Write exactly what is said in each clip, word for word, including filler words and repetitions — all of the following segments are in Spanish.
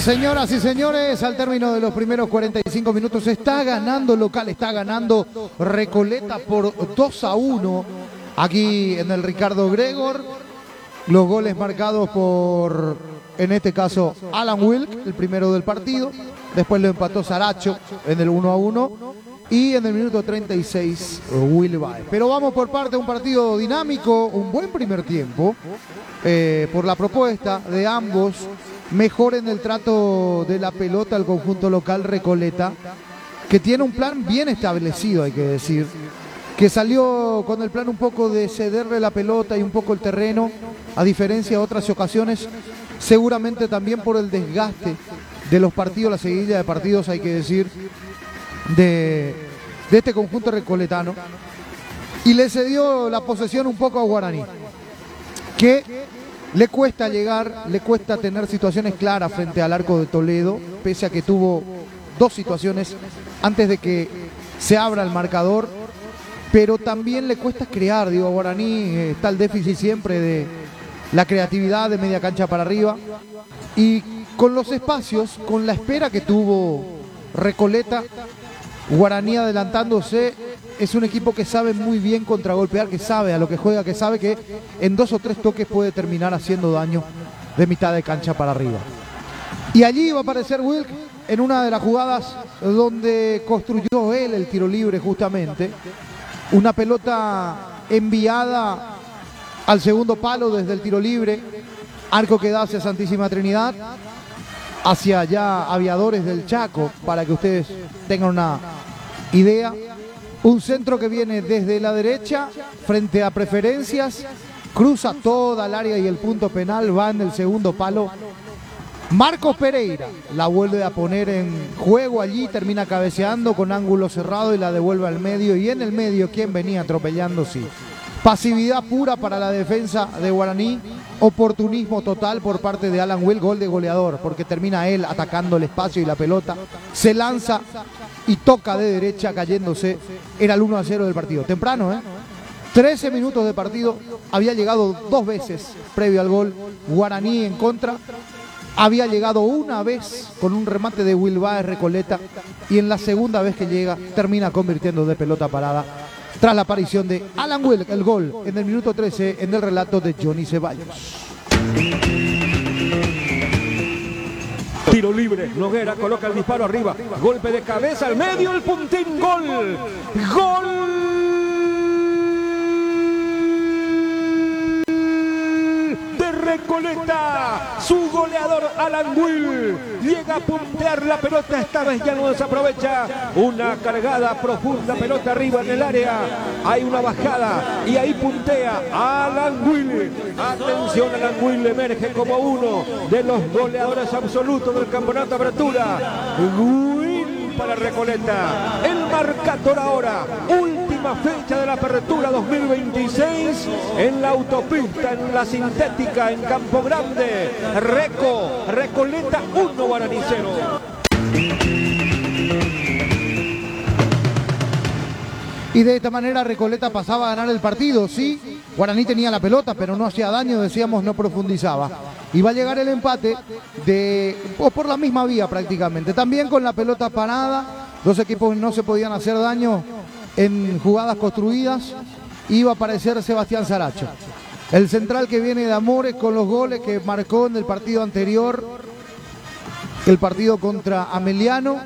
Señoras y señores, al término de los primeros cuarenta y cinco minutos está ganando local, está ganando Recoleta por dos a uno aquí en el Ricardo Gregor. Los goles marcados por, en este caso, Alan Wilk, el primero del partido. Después lo empató Saracho en el uno a uno. Y en el minuto treinta y seis, Will Baez. Pero vamos por parte, un partido dinámico, un buen primer tiempo. Eh, por la propuesta de ambos, mejor en el trato de la pelota el conjunto local Recoleta, que tiene un plan bien establecido, hay que decir, que salió con el plan un poco de cederle la pelota y un poco el terreno, a diferencia de otras ocasiones, seguramente también por el desgaste de los partidos, la seguidilla de partidos, hay que decir, de, de este conjunto recoletano, y le cedió la posesión un poco a Guaraní, que le cuesta llegar, le cuesta tener situaciones claras frente al arco de Toledo, pese a que tuvo dos situaciones antes de que se abra el marcador, pero también le cuesta crear, digo, a Guaraní está el déficit siempre de la creatividad de media cancha para arriba, y con los espacios, con la espera que tuvo Recoleta, Guaraní adelantándose, es un equipo que sabe muy bien contragolpear, que sabe a lo que juega, que sabe que en dos o tres toques puede terminar haciendo daño de mitad de cancha para arriba. Y allí va a aparecer Wilk en una de las jugadas donde construyó él el tiro libre justamente. Una pelota enviada al segundo palo desde el tiro libre, arco que da hacia Santísima Trinidad, hacia allá Aviadores del Chaco, para que ustedes tengan una idea. Un centro que viene desde la derecha, frente a Preferencias, cruza toda el área y el punto penal, va en el segundo palo. Marcos Pereira la vuelve a poner en juego allí, termina cabeceando con ángulo cerrado y la devuelve al medio. Y en el medio, ¿quién venía atropellando? Sí. Pasividad pura para la defensa de Guaraní, oportunismo total por parte de Alan Will, gol de goleador, porque termina él atacando el espacio y la pelota, se lanza y toca de derecha cayéndose, era el uno a cero del partido. Temprano, ¿eh? trece minutos de partido, había llegado dos veces previo al gol Guaraní en contra, había llegado una vez con un remate de Will Baez Recoleta, y en la segunda vez que llega termina convirtiendo de pelota parada tras la aparición de Alan Wilk, el gol en el minuto trece en el relato de Johnny Ceballos. Tiro libre, Noguera coloca el disparo arriba, golpe de cabeza al medio, el puntín, gol, gol de Recoleta, su goleador Alan Will llega a puntear la pelota, esta vez ya no desaprovecha, una cargada profunda pelota arriba en el área, hay una bajada y ahí puntea Alan Will. Atención, Alan Will emerge como uno de los goleadores absolutos del campeonato Apertura. Will para Recoleta, el marcador ahora, última fecha de la Apertura dos mil veintiséis en la autopista, en la sintética, en Campo Grande. Reco, Recoleta uno, Guaraní cero. Y de esta manera Recoleta pasaba a ganar el partido, sí, Guaraní tenía la pelota, pero no hacía daño, decíamos, no profundizaba. Y va a llegar el empate de, o por la misma vía prácticamente, también con la pelota parada, dos equipos no se podían hacer daño en jugadas construidas. Iba a aparecer Sebastián Saracho, el central que viene de Amores con los goles que marcó en el partido anterior, el partido contra Ameliano.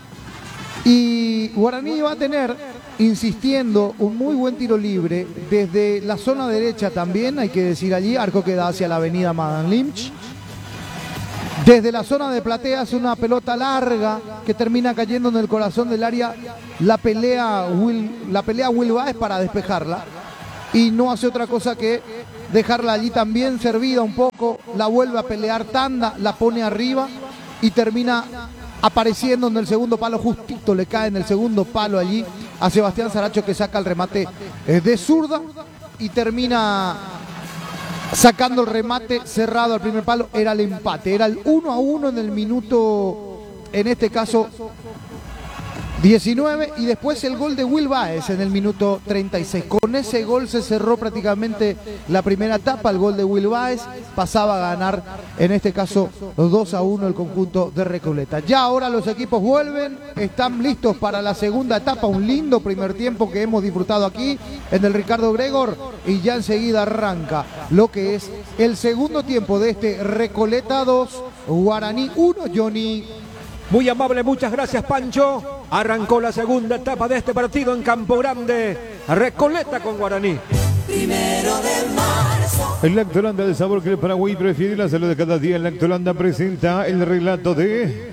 Y Guaraní va a tener, insistiendo, un muy buen tiro libre desde la zona derecha también, hay que decir allí, arco que da hacia la avenida Madame Lynch. Desde la zona de platea hace una pelota larga que termina cayendo en el corazón del área. La pelea Will, la pelea Will Baez para despejarla. Y no hace otra cosa que dejarla allí también servida un poco. La vuelve a pelear Tanda, la pone arriba y termina apareciendo en el segundo palo, justito le cae en el segundo palo allí a Sebastián Saracho, que saca el remate de zurda y termina sacando el remate cerrado al primer palo. Era el empate, era el uno a uno en el minuto, en este caso diecinueve y después el gol de Will Baez en el minuto treinta y seis. Con ese gol se cerró prácticamente la primera etapa. El gol de Will Baez pasaba a ganar, en este caso, dos a uno el conjunto de Recoleta. Ya ahora los equipos vuelven, están listos para la segunda etapa. Un lindo primer tiempo que hemos disfrutado aquí en el Ricardo Gregor y ya enseguida arranca lo que es el segundo tiempo de este Recoleta dos, Guaraní uno, Johnny. Muy amable, muchas gracias, Pancho. Arrancó la segunda etapa de este partido en Campo Grande. Recoleta con Guaraní. Primero de marzo. El Lactolanda del sabor que el Paraguay prefiere, la salud de cada día. El Lactolanda presenta el relato de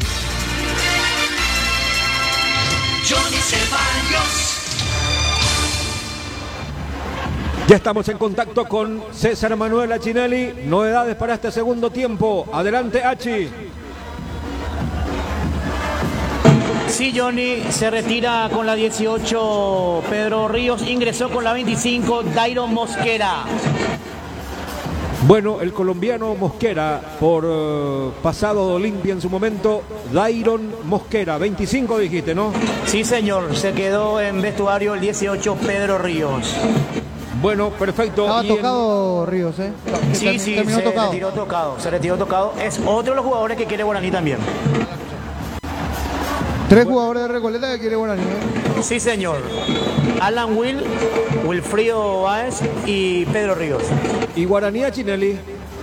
Johnny Ceballos. Ya estamos en contacto con César Manuel Achinelli. Novedades para este segundo tiempo. Adelante, Achi. Sí, Johnny, se retira con la dieciocho Pedro Ríos, ingresó con la veinticinco Dairon Mosquera. Bueno, el colombiano Mosquera, por uh, pasado de Olimpia en su momento, Dairon Mosquera, veinticinco dijiste, ¿no? Sí, señor, se quedó en vestuario el dieciocho Pedro Ríos. Bueno, perfecto. Estaba Y en- tocado Ríos, ¿eh? Sí, sí, Terminó se tocado. retiró tocado, se retiró tocado. Es otro de los jugadores que quiere Guaraní también. Tres jugadores de Recoleta que quiere Guaraní, ¿eh? Sí, señor. Alan Will, Wilfrido Báez y Pedro Ríos. Y Guaraní Achinelli.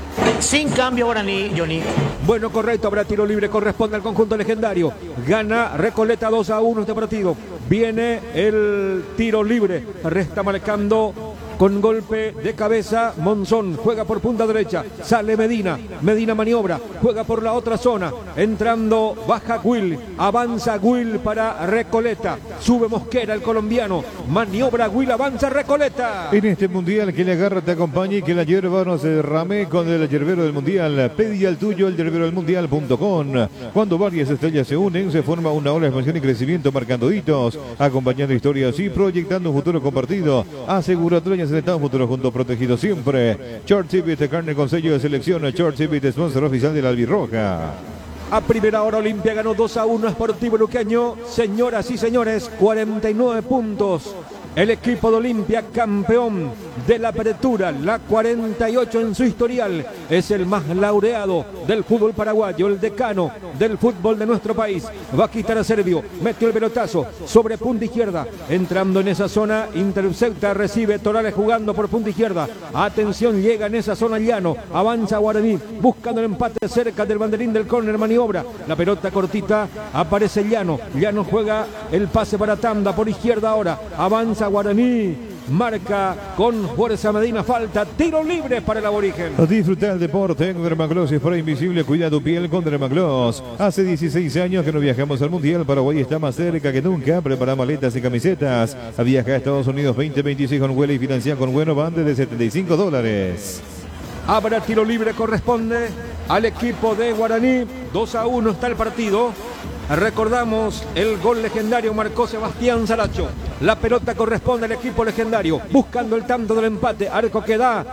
Sin cambio Guaraní, Johnny. Bueno, correcto, habrá tiro libre, corresponde al conjunto legendario. Gana Recoleta dos a uno este partido. Viene el tiro libre, resta marcando con golpe de cabeza Monzón, juega por punta derecha, sale Medina, Medina maniobra, juega por la otra zona, entrando, baja Will, avanza Will para Recoleta, sube Mosquera el colombiano, maniobra Will, avanza Recoleta. En este mundial, que la garra te acompañe y que la hierba no se derrame con el yerbero del mundial. Pedí al tuyo el yerbero del mundial punto com. Cuando varias estrellas se unen, se forma una ola de expansión y crecimiento, marcando hitos, acompañando historias y proyectando un futuro compartido. Asegura dueñas del Estado, futuro junto, protegido siempre. Short Cibit, carne con sello de selección. Short Cibit, sponsor oficial de la Albirroja. A primera hora Olimpia ganó dos a uno, Sportivo Luqueño. Señoras y señores, cuarenta y nueve puntos. El equipo de Olimpia, campeón de la apertura, la cuarenta y ocho en su historial, es el más laureado del fútbol paraguayo, el decano del fútbol de nuestro país. Va a quitar a Servio, metió el pelotazo sobre punta izquierda, entrando en esa zona, intercepta, recibe Torales jugando por punta izquierda. Atención, llega en esa zona Llano, avanza Guaraní, buscando el empate cerca del banderín del córner, maniobra, la pelota cortita, aparece Llano, Llano juega el pase para Tanda por izquierda ahora, avanza Guaraní, marca con fuerza Medina, falta, tiro libre para el aborigen. Disfruta el deporte con Dermagloss, spray invisible, cuida tu piel con Dermagloss. Hace dieciséis años que no viajamos al Mundial, Paraguay está más cerca que nunca, prepara maletas y camisetas. Viaja a Estados Unidos veinte veintiséis con vuelo y financia con bueno bande de setenta y cinco dólares. Habrá tiro libre, corresponde al equipo de Guaraní, dos a uno está el partido. Recordamos, el gol legendario marcó Sebastián Saracho. La pelota corresponde al equipo legendario, buscando el tanto del empate. Arco que da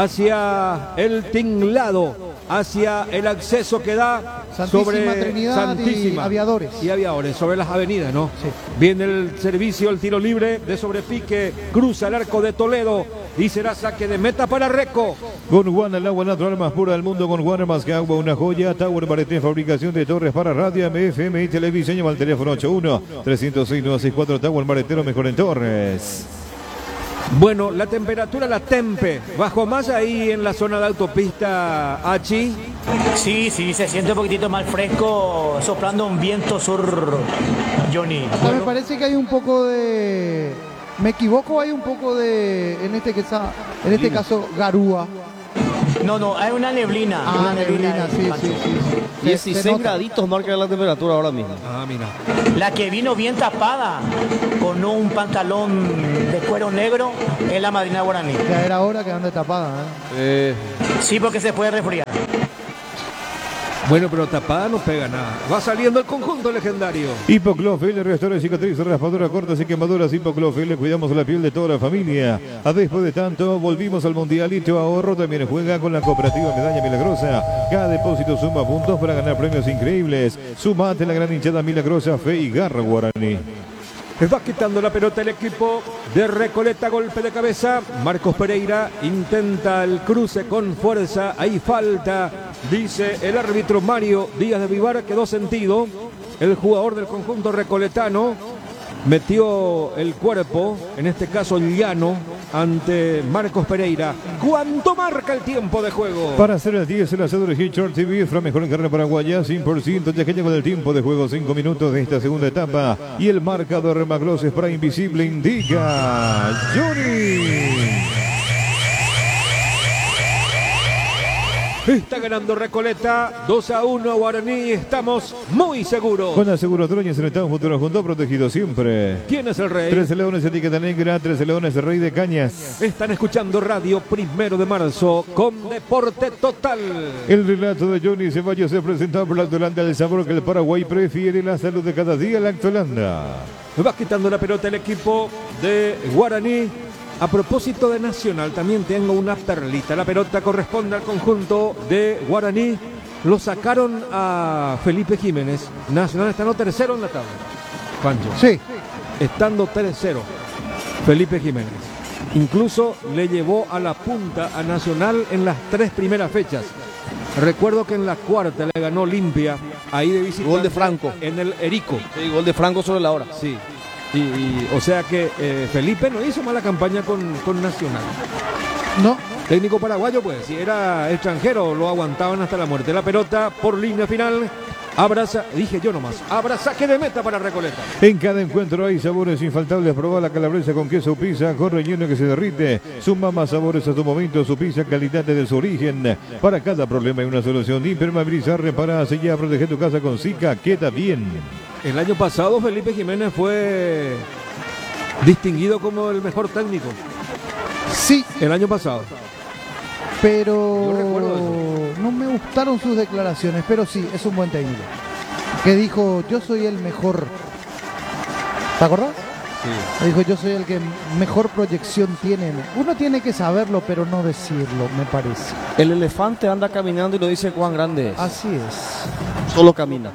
hacia el tinglado, hacia el acceso que da Santísima sobre Trinidad Santísima y Aviadores. Y Aviadores, sobre las avenidas, ¿no? Sí. Viene el servicio, el tiro libre de sobrepique, cruza el arco de Toledo y será saque de meta para Reco. Con Guana, el agua natural más pura del mundo. Con Guana más que agua, una joya. Tower Barete, fabricación de torres para radio, M F M y televisión. Llama al teléfono ocho uno, tres cero seis, nueve seis cuatro. Tower Baretero, mejor en torres. Bueno, la temperatura, la tempe, bajó más ahí en la zona de autopista Achi. Sí, sí, se siente un poquitito más fresco, soplando un viento sur, Johnny. Hasta me parece que hay un poco de... ¿Me equivoco? Hay un poco de... En este, que sa- en este caso, garúa. No, no, hay una neblina. Ah, una neblina, sí, Pancho. sí, sí, sí. Se- se dieciséis nota. graditos marca la temperatura ahora mismo. Ah, mira. La que vino bien tapada, con un pantalón de cuero negro, es la madrina Guaraní. Ya era hora que ande tapada, ¿eh? Eh, Sí, porque se puede resfriar. Bueno, pero tapada no pega nada. Va saliendo el conjunto legendario. Hipoclofel, restaura cicatrices, raspadura, cortas y quemaduras. Hipoclofel, le cuidamos la piel de toda la familia. A después de tanto, volvimos al Mundial y tu ahorro también juega con la cooperativa Medalla Milagrosa. Cada depósito suma puntos para ganar premios increíbles. Sumate la gran hinchada milagrosa, fe y garra Guaraní. Va quitando la pelota el equipo de Recoleta, golpe de cabeza. Marcos Pereira intenta el cruce con fuerza. Hay falta, dice el árbitro Mario Díaz de Vivar. Quedó sentido. El jugador del conjunto recoletano metió el cuerpo, en este caso llano, ante Marcos Pereira. ¿Cuánto marca el tiempo de juego? Para hacer el diez, el asador Hitchard T V, la mejor carne paraguaya, cien por ciento, ya que llegó el tiempo de juego, cinco minutos de esta segunda etapa. Y el marcador Maglos para Invisible indica Johnny. Está ganando Recoleta, dos a uno Guaraní, estamos muy seguros. Con aseguradora y en un futuro junto, protegido siempre. ¿Quién es el rey? Trece Leones, etiqueta negra, Trece Leones, Rey de Cañas. Están escuchando Radio Primero de Marzo con Deporte Total. El relato de Johnny Ceballos se presenta por la Lactolanda, el sabor que el Paraguay prefiere, la salud de cada día, Lactolanda. Va quitando la pelota el equipo de Guaraní. A propósito de Nacional, también tengo una perlita. La pelota corresponde al conjunto de Guaraní. Lo sacaron a Felipe Jiménez. Nacional estando tercero en la tabla. Pancho. Sí. Estando tercero, Felipe Jiménez. Incluso le llevó a la punta a Nacional en las tres primeras fechas. Recuerdo que en la cuarta le ganó Olimpia, ahí de visitante. Gol de Franco. En el Erico. Sí, gol de Franco sobre la hora. Sí. Y, y, o sea que eh, Felipe no hizo mala campaña con, con Nacional. No. Técnico paraguayo, pues, si era extranjero, lo aguantaban hasta la muerte. La pelota por línea final. Abraza, dije yo nomás, habrá saque de meta para Recoleta. En cada encuentro hay sabores infaltables. Proba la calabresa con queso pizza, con relleno que se derrite. Suma más sabores a tu momento, su pizza, calidad de su origen. Para cada problema hay una solución. Impermeabilizar, reparar, sellar, proteger tu casa con Zika, queda bien. El año pasado Felipe Jiménez fue distinguido como el mejor técnico. Sí. El año pasado. Pero Yo recuerdo eso. no me gustaron sus declaraciones, pero sí, es un buen técnico. Que dijo, yo soy el mejor. ¿Te acordás? Sí. Dijo, yo soy el que mejor proyección tiene. Uno tiene que saberlo, pero no decirlo, me parece. El elefante anda caminando y lo dice cuán grande es. Así es. Solo camina.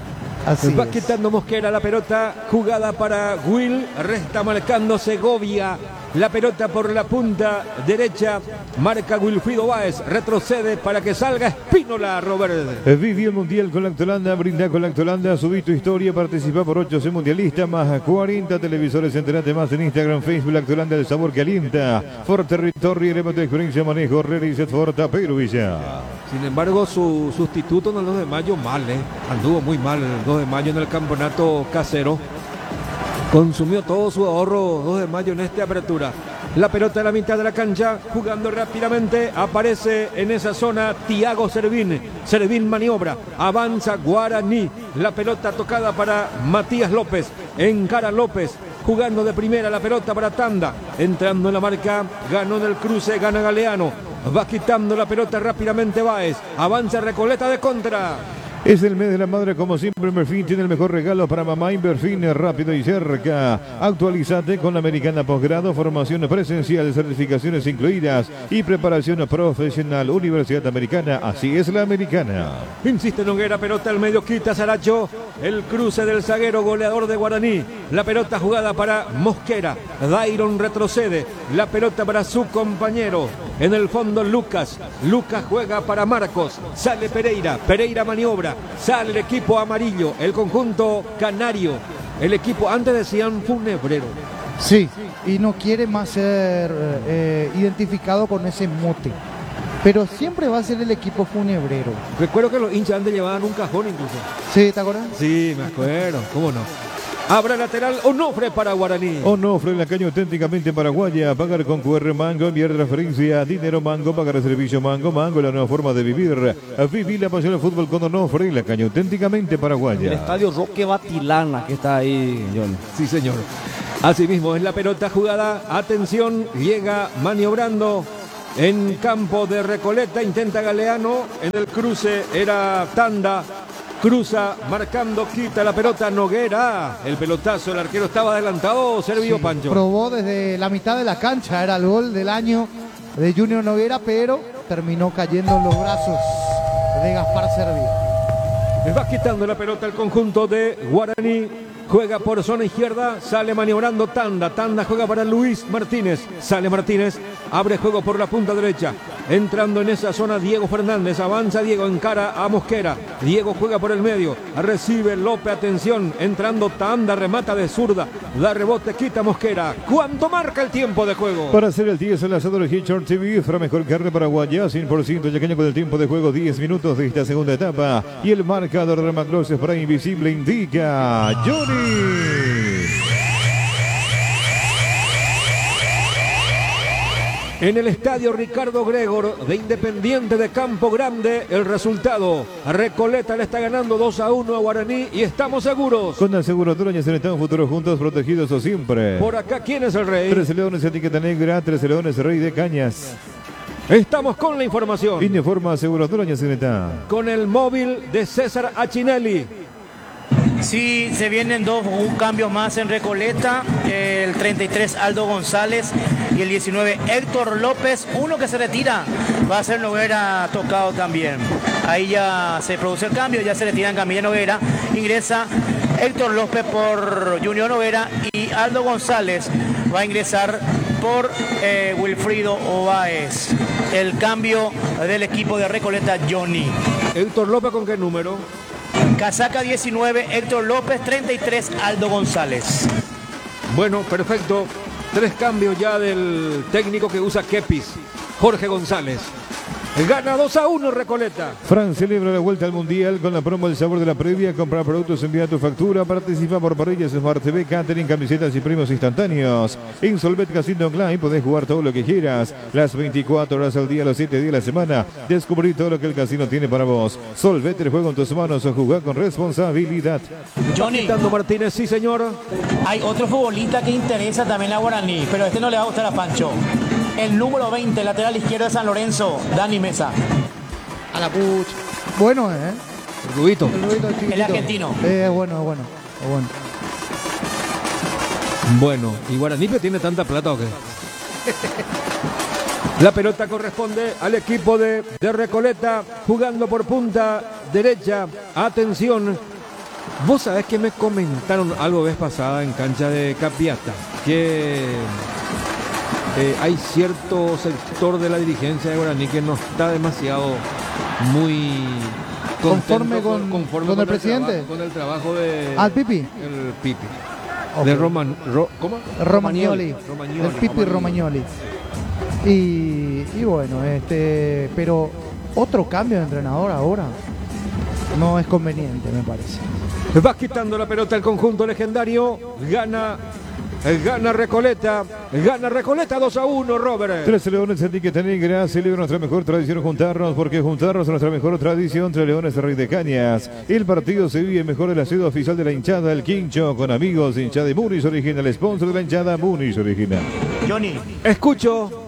Así Va es. quitando Mosquera la pelota, jugada para Will, resta marcando Segovia, la pelota por la punta derecha, marca Wilfrido Báez, retrocede para que salga Espínola, Robert. Viví el Mundial con Lactolanda, brinda con Lactolanda, subí tu historia, participa por ocho C mundialista, más cuarenta televisores, enterate más en Instagram, Facebook, Lactolanda, el sabor que alienta. For Territorio, eleva tu experiencia, manejo, Realizet Forta, Pedro Villa. Sin embargo, su sustituto en el dos de mayo mal, ¿eh? Anduvo muy mal el dos de mayo en el campeonato casero. Consumió todo su ahorro dos de mayo en esta apertura. La pelota a la mitad de la cancha, jugando rápidamente, aparece en esa zona Tiago Servín. Servín maniobra, avanza Guaraní. La pelota tocada para Matías López, encara López, jugando de primera la pelota para Tanda. Entrando en la marca, ganó en el cruce, gana Galeano. Va quitando la pelota rápidamente Báez, avanza Recoleta de contra. Es el mes de la madre, como siempre Inverfin tiene el mejor regalo para mamá. Inverfin, rápido y cerca. Actualizate con la Americana Posgrado, formación presencial, certificaciones incluidas y preparación profesional. Universidad Americana, así es la Americana. Insiste Noguera, pelota al medio, quita Saracho. El cruce del zaguero goleador de Guaraní. La pelota jugada para Mosquera. Dairon retrocede. La pelota para su compañero. En el fondo Lucas. Lucas juega para Marcos. Sale Pereira. Pereira maniobra. Sale el equipo amarillo. El conjunto canario. El equipo, antes decían funebrero. Sí, y no quiere más ser eh, identificado con ese mote. Pero siempre va a ser el equipo funebrero. Recuerdo que los hinchas antes llevaban un cajón incluso. ¿Sí, te acuerdas? Sí, me acuerdo. ¿Cómo no? Abra lateral Onofre para Guaraní. Onofre, la caña auténticamente paraguaya. Pagar con Q R Mango, enviar transferencia, dinero Mango, pagar servicio Mango, Mango, la nueva forma de vivir. Vivir la pasión del fútbol con Onofre, la caña auténticamente paraguaya. El estadio Roque Batilana que está ahí, John. Sí, señor. Asimismo, es la pelota jugada. Atención, llega maniobrando En campo de Recoleta intenta Galeano, en el cruce era Tanda, cruza, marcando, quita la pelota Noguera, el pelotazo, el arquero estaba adelantado, Servio Sí, Pancho. probó desde la mitad de la cancha, era el gol del año de Junior Noguera, pero terminó cayendo en los brazos de Gaspar Servio. Le va quitando la pelota el conjunto de Guaraní. Juega por zona izquierda, sale maniobrando Tanda. Tanda juega para Luis Martínez. Sale Martínez, abre juego por la punta derecha. Entrando en esa zona Diego Fernández. Avanza Diego, encara a Mosquera. Diego juega por el medio. Recibe López, atención. Entrando Tanda, remata de zurda. Da rebote, quita Mosquera. ¿Cuánto marca el tiempo de juego? Para hacer el diez, el asador Hitchard T V, fra mejor carne paraguaya, cien por ciento yaqueño con el tiempo de juego, diez minutos de esta segunda etapa. Y el marcador de Maclos Spray Invisible indica Johnny. En el estadio Ricardo Gregor de Independiente de Campo Grande, el resultado: Recoleta le está ganando dos a uno a Guaraní y estamos seguros. Con aseguradora Ñacenetá, un futuro juntos, protegidos o siempre. Por acá, ¿quién es el rey? Tres Leones, etiqueta negra, Tres Leones, Rey de Cañas. Estamos con la información. Informa aseguradora Ñacenetá. Con el móvil de César Achinelli. Sí, se vienen dos un cambio más en Recoleta, el treinta y tres Aldo González y el diecinueve Héctor López, uno que se retira, va a ser Noguera tocado también. Ahí ya se produce el cambio, ya se retiran Camilla Noguera, ingresa Héctor López por Junior Noguera y Aldo González va a ingresar por eh, Wilfrido Ovaez. El cambio del equipo de Recoleta, Johnny. Héctor López, ¿con qué número? Casaca diecinueve, Héctor López, treinta y tres, Aldo González. Bueno, perfecto. Tres cambios ya del técnico que usa Kepis, Jorge González. Gana dos a uno Recoleta. Fran celebra la vuelta al Mundial con la promo El Sabor de la Previa. Comprar productos, envía tu factura. Participa por parrillas, Smart T V, catering, camisetas y premios instantáneos. En Solvet Casino Online podés jugar todo lo que quieras. Las veinticuatro horas al día, los siete días de la semana. Descubrí todo lo que el casino tiene para vos. Solvet, el juego en tus manos o jugar con responsabilidad. Johnny, Quitando Martínez, sí señor. hay otro futbolista que interesa también a Guaraní, pero este no le va a gustar a Pancho. El número veinte, lateral izquierdo de San Lorenzo, Dani Mesa. A la pucha. Bueno, ¿eh? El Rubito. El Rubito chiquitito. El argentino. Eh, es bueno, es bueno, es bueno. Bueno, ¿y Guaraní tiene tanta plata o qué? La pelota corresponde al equipo de, de Recoleta, jugando por punta derecha. Atención. Vos sabés que me comentaron algo vez pasada en cancha de Capiata, que eh, hay cierto sector de la dirigencia de Guaraní que no está demasiado muy Conforme contento con- con el presidente. trabajo- con el trabajo de ¿Al Pipi? el Pipi. Ok. De Roman, Ro- ¿cómo? Romagnoli. Romagnoli. El Pipi Romagnoli. Y, y bueno, este, pero otro cambio de entrenador ahora no es conveniente, me parece. Va quitando la pelota el conjunto legendario. Gana, gana Recoleta. Gana Recoleta dos a uno, Robert. Tres Leones, etiqueta negra, celebra nuestra mejor tradición juntarnos, porque juntarnos es nuestra mejor tradición. Tres Leones, Rey de Cañas. El partido se vive mejor en la ciudad oficial de la hinchada, el Quincho, con amigos, hinchada de Munis Original, sponsor de la hinchada, Munis Original. Johnny, Escucho.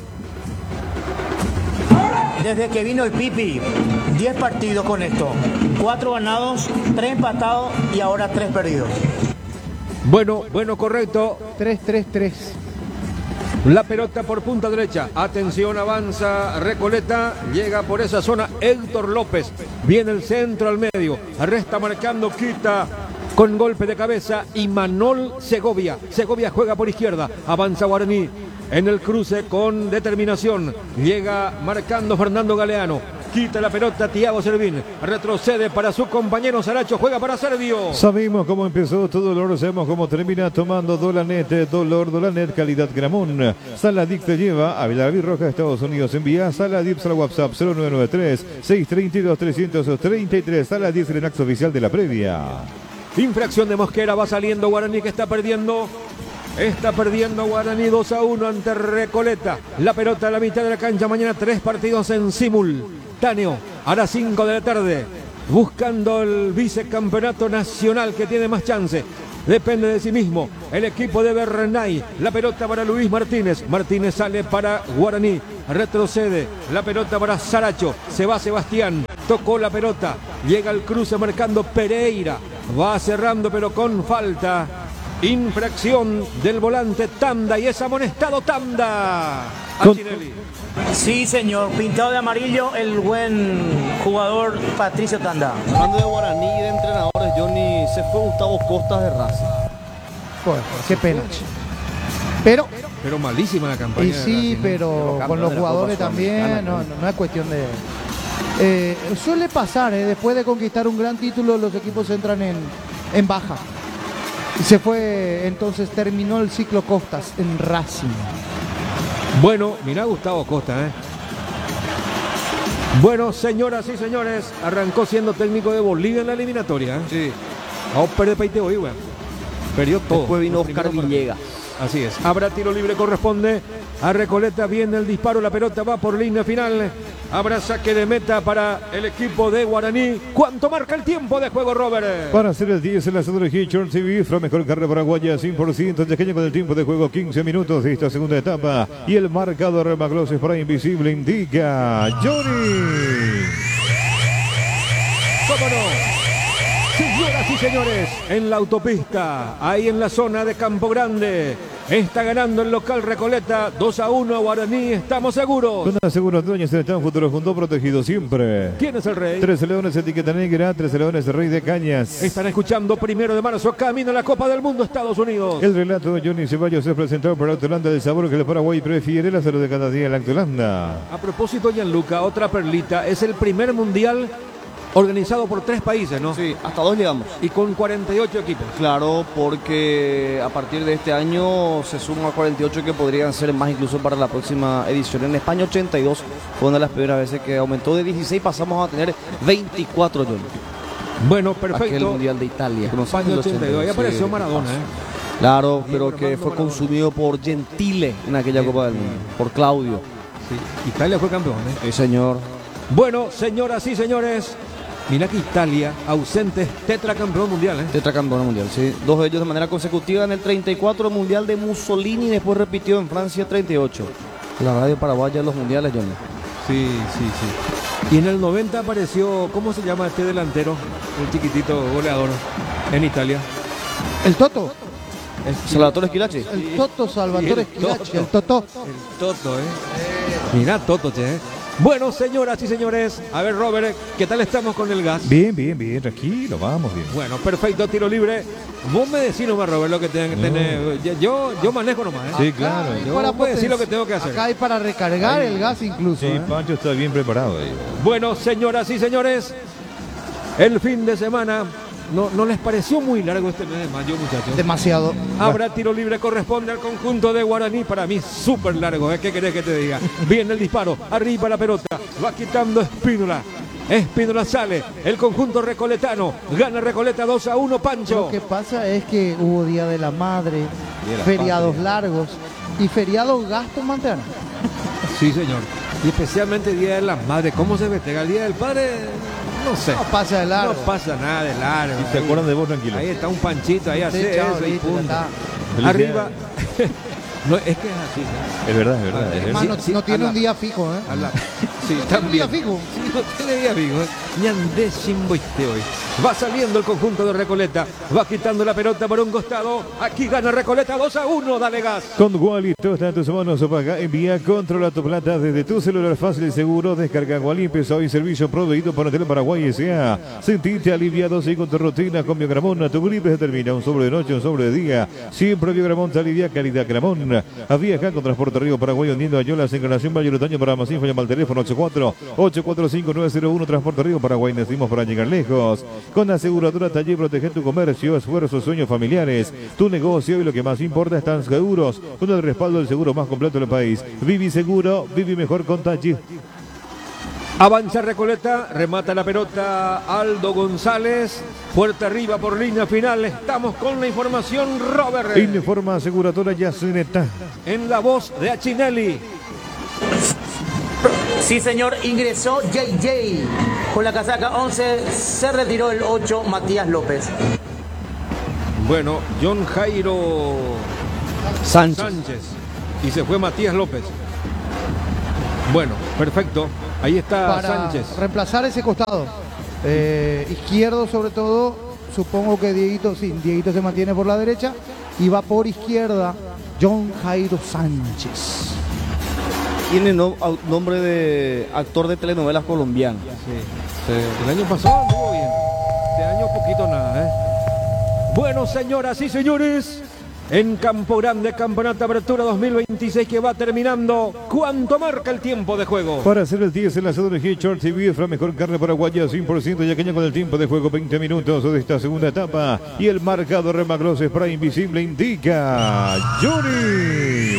desde que vino el Pipi, diez partidos con esto. cuatro ganados, tres empatados y ahora tres perdidos. Bueno, bueno, correcto. tres tres tres. La pelota por punta derecha. Atención, avanza Recoleta. Llega por esa zona Héctor López. Viene el centro al medio. Resta marcando, quita con golpe de cabeza. Y Manol Segovia. Segovia juega por izquierda. Avanza Guaraní en el cruce con determinación. Llega marcando Fernando Galeano. Quita la pelota Thiago Servín. Retrocede para su compañero Saracho. Juega para Servio. Sabemos cómo empezó tu dolor, sabemos cómo termina tomando Dolanet, Dolor Dolanet, calidad Gramón. Saladip te lleva a Villarreal Roja, Estados Unidos. Envía Saladip al WhatsApp cero nueve nueve tres, seis tres dos, tres tres tres. Saladip, el enaxo oficial de la previa. Infracción de Mosquera, va saliendo Guaraní que está perdiendo. Está perdiendo Guaraní dos a uno ante Recoleta. La pelota a la mitad de la cancha. Mañana tres partidos en simultáneo. A las cinco de la tarde. Buscando el vicecampeonato nacional que tiene más chance. depende de sí mismo. El equipo de Bernay, la pelota para Luis Martínez. Martínez sale para Guaraní, retrocede, la pelota para Saracho. Se va Sebastián, tocó la pelota, llega el cruce marcando Pereira. Va cerrando pero con falta. Infracción del volante Tanda y es amonestado Tanda. Achinelli. Sí, señor. Pintado de amarillo el buen jugador Patricio Tanda. Hablando de Guaraní y de entrenadores, Johnny, se fue Gustavo Costas de Racing. Pues, qué pena. Pero, Pero malísima la campaña. y de sí, Racing, ¿no? pero con los de la jugadores Copa también, Sudamericana, no, ¿no? no, no es cuestión de... Eh, suele pasar, eh, después de conquistar un gran título, los equipos entran en, en baja. Y se fue, entonces terminó el ciclo Costas en Racing. Bueno, mirá Gustavo Costa, ¿eh? Bueno, señoras y señores, arrancó siendo técnico de Bolivia en la eliminatoria. ¿eh? Sí. Vamos a perder Peite hoy, weón. Perdió todo. Después vino Los Oscar primeros Villegas. partidos. Así es. Habrá tiro libre, corresponde a Recoleta. Viene el disparo, la pelota va por línea final. Habrá saque de meta para el equipo de Guaraní. ¿Cuánto marca el tiempo de juego, Robert? Para hacer el diez en la zona de Hitchcock T V, la mejor carrera paraguaya, cien por ciento pequeño con el tiempo de juego, quince minutos de esta segunda etapa. Y el marcador Magloses para Invisible indica Johnny. ¿Cómo no? Señoras y señores, en la autopista, ahí en la zona de Campo Grande, está ganando el local Recoleta dos a uno a Guaraní, estamos seguros. Con Seguros Dueños del Estado Futuro Junto, protegido siempre. ¿Quién es el rey? Trece Leones, etiqueta negra, Trece Leones, Rey de Cañas. Están escuchando primero de marzo, camino a la Copa del Mundo, Estados Unidos. El relato de Johnny Ceballos es presentado por Autolanda del sabor que el Paraguay prefiere, la salud de cada día en la Autolanda. A propósito, Gianluca, otra perlita, es el primer mundial organizado por tres países, ¿no? Sí, hasta dos llegamos. Y con cuarenta y ocho equipos. Claro, porque a partir de este año se suman a cuarenta y ocho que podrían ser más incluso para la próxima edición. En España ochenta y dos fue una de las primeras veces que aumentó de dieciséis, pasamos a tener veinticuatro, John. Bueno, Aquel perfecto. Mundial de Italia. España ochenta y dos, ahí Sí, apareció sí, Maradona, sí. ¿eh? Claro, pero Armando que fue Maradona. consumido por Gentile en aquella Copa del Mundo, por Claudio. Sí, Italia fue campeón, ¿eh? Sí, señor. Bueno, señoras y señores, mira que Italia, ausente, tetracampeón mundial, ¿eh? Tetracampeón mundial, sí. Dos de ellos de manera consecutiva en el treinta y cuatro Mundial de Mussolini y después repitió en Francia treinta y ocho. La radio paraguaya en los mundiales, Johnny. Sí, sí, sí. Y en el noventa apareció, ¿cómo se llama este delantero? El chiquitito goleador en Italia. El Toto, Es- Salvatore Schillaci. el Toto Salvatore Sí, el Toto. Schillaci, el Toto. El Toto, ¿eh? Mirá Toto, che. ¿eh? Bueno, señoras y señores, a ver, Robert, ¿qué tal estamos con el gas? Bien, bien, bien, tranquilo, vamos bien. Bueno, perfecto, tiro libre. Vos me decís nomás, Robert, lo que tenés que tener. Yo, yo manejo nomás, ¿eh? Sí, claro. Acá hay Yo para voy a decir poten- lo que tengo que hacer. Acá hay para recargar el gas incluso. Sí, ¿eh? Pancho está bien preparado ahí. Bueno, señoras y señores, el fin de semana, ¿no, no les pareció muy largo este mes de mayo, muchachos? Demasiado. Habrá tiro libre, corresponde al conjunto de Guaraní. Para mí, súper largo, ¿eh? ¿Qué querés que te diga? Viene el disparo, arriba la pelota, va quitando Espínola. Espínola sale, el conjunto recoletano, gana Recoleta dos a uno, Pancho. Lo que pasa es que hubo Día de la Madre, de la feriados largos y feriados gastos Manteana. Sí, señor. Y especialmente Día de las Madres. ¿Cómo se festeja el Día del Padre? No sé. No pasa de largo. No pasa nada de largo. ¿Se acuerdan de vos, tranquilo? Ahí está un panchito, ahí Sí, hace chao, eso y listo, ya punto. está. Feliz Arriba. No, es que es así. ¿no? Es verdad, es verdad. es Además, verdad. no, sí, no tiene a un la- día fijo, ¿eh? A la- Sí, Un también. día fijo. Sí, no tiene día fijo. ¿eh? Ni andé sin boiste hoy. Va saliendo el conjunto de Recoleta. Va quitando la pelota por un costado. Aquí gana Recoleta dos a uno. Dale gas. Con Wally, todo está en tus manos. Paga, envía, controla tu plata desde tu celular fácil y seguro. Descarga Wally, empezó hoy servicio proveído por Hotel Paraguay S A. Sentite aliviado, sigue con tu rutina con Biogramón. Tu gripe se termina. Un sobre de noche, un sobre de día. Siempre Biogramón te alivia, calidad Gramón. Viaja con Transporte Río Paraguay, hundiendo a Yolas, encarnación Valle Otoño. Para más info, llama al teléfono ocho cuatro ocho cuatro cinco nueve cero uno. Transporte Río Paraguay, nacimos para llegar lejos. Con aseguradora Taller, protege tu comercio, esfuerzos, sueños familiares, tu negocio y lo que más importa, están seguros. Con el respaldo del seguro más completo del país. Vivi Seguro, vivi mejor con Taller. Avanza Recoleta, remata la pelota Aldo González, fuerte arriba por línea final. Estamos con la información, Robert, Informa aseguradora Yacineta. en la voz de Achinelli. Sí, señor, ingresó J J con la casaca once, se retiró el ocho, Matías López. Bueno, John Jairo Sánchez. Sánchez. Y se fue Matías López. Bueno, perfecto. Ahí está Para Sánchez. reemplazar ese costado. Eh, izquierdo sobre todo, supongo que Dieguito, sí, Dieguito se mantiene por la derecha y va por izquierda John Jairo Sánchez. Tiene no- au- nombre de actor de telenovelas colombianas. Sí, sí. El año pasado anduvo bien. Este año poquito nada, ¿eh? Bueno, señoras y señores, en Campo Grande, Campeonato Apertura dos mil veintiséis que va terminando. ¿Cuánto marca el tiempo de juego? Para hacer el diez, el asador de Short T V, la mejor carne paraguaya, cien por ciento yaqueña con el tiempo de juego, veinte minutos de esta segunda etapa. Y el marcador Remagros Spray Invisible indica Johnny.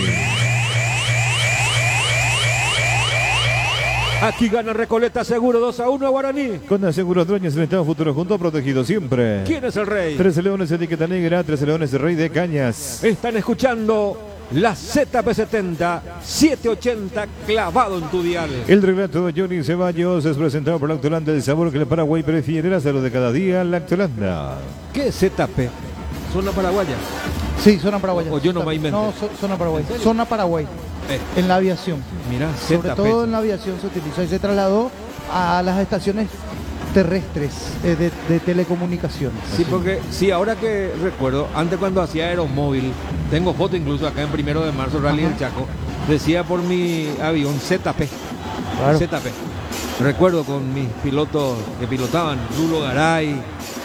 Aquí gana Recoleta seguro dos a uno a Guaraní. Con Aseguro Dueños en Estado Futuro Junto, protegido siempre. ¿Quién es el rey? Trece Leones, etiqueta negra, Trece Leones, Rey de Cañas. Están escuchando la Z P setenta setecientos ochenta clavado en tu dial. El relato de Johnny Ceballos es presentado por Lactolanda, el sabor que el Paraguay prefiere, la salud de cada día, Lactolanda. ¿Qué es Z P? ¿Zona paraguaya? Sí, zona paraguaya. O yo no me inventé. No, so- zona Paraguay. ¿En serio? Zona Paraguay. Eh, En la aviación. mira, Sobre Z P. todo en la aviación se utilizó y se trasladó a las estaciones terrestres eh, de, de telecomunicaciones. Sí, porque sí, ahora que recuerdo, antes cuando hacía Aeromóvil, tengo foto incluso acá en Primero de Marzo, Rally del Chaco, decía por mi avión Z P. Claro. Z P. Recuerdo con mis pilotos que pilotaban, Rulo Garay,